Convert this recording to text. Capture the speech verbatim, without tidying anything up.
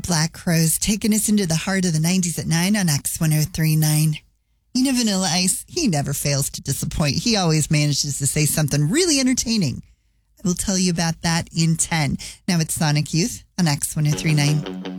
Black Crowes taking us into the heart of the nineties at nine on X one oh three point nine. You know, Vanilla Ice, he never fails to disappoint. He always manages to say something really entertaining. I will tell you about that in ten. Now it's Sonic Youth on X one oh three point nine.